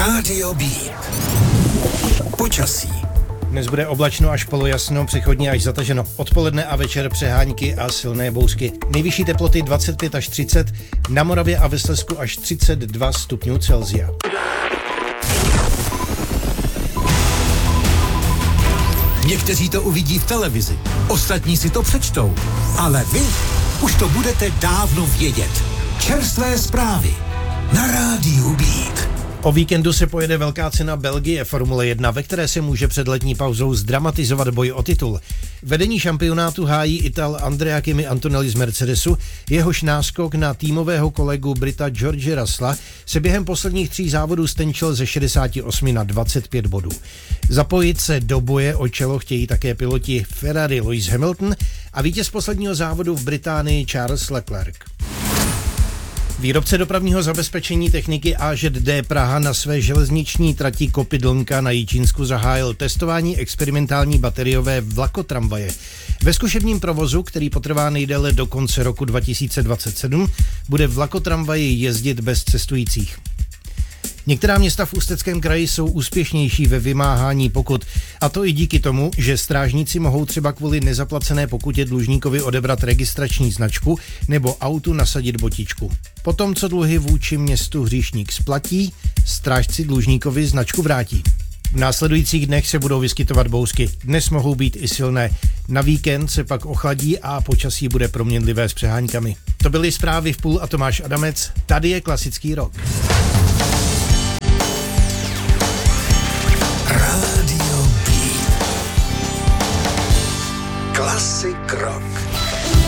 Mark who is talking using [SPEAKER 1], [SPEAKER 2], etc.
[SPEAKER 1] Rádio Beat. Počasí.
[SPEAKER 2] Dnes bude oblačno až polojasno, přechodně až zataženo. Odpoledne a večer přehánky a silné bouřky. Nejvyšší teploty 25 až 30, na Moravě a ve Slezsku až 32 stupňů Celsia.
[SPEAKER 1] Někteří to uvidí v televizi, ostatní si to přečtou, ale vy už to budete dávno vědět. Čerstvé zprávy na Rádiu Beat.
[SPEAKER 2] O víkendu se pojede velká cena Belgie Formule 1, ve které se může před letní pauzou zdramatizovat boj o titul. Vedení šampionátu hájí Ital Andrea Kimi Antonelli z Mercedesu, jehož náskok na týmového kolegu Brita George Russella se během posledních 3 závodů stenčil ze 68 na 25 bodů. Zapojit se do boje o čelo chtějí také piloti Ferrari Lewis Hamilton a vítěz posledního závodu v Británii Charles Leclerc. Výrobce dopravního zabezpečení techniky AŽD Praha na své železniční trati Kopidlnka na Jičínsku zahájil testování experimentální bateriové vlakotramvaje. Ve zkušebním provozu, který potrvá nejdéle do konce roku 2027, bude vlakotramvaj jezdit bez cestujících. Některá města v Ústeckém kraji jsou úspěšnější ve vymáhání pokut, a to i díky tomu, že strážníci mohou třeba kvůli nezaplacené pokutě dlužníkovi odebrat registrační značku nebo autu nasadit botičku. Potom, co dluhy vůči městu hříšník splatí, strážci dlužníkovi značku vrátí. V následujících dnech se budou vyskytovat bouřky. Dnes mohou být i silné. Na víkend se pak ochladí a počasí bude proměnlivé s přeháňkami. To byly zprávy v půl a Tomáš Adamec. Tady je klasický rock.
[SPEAKER 1] Rádio Beat. Klasický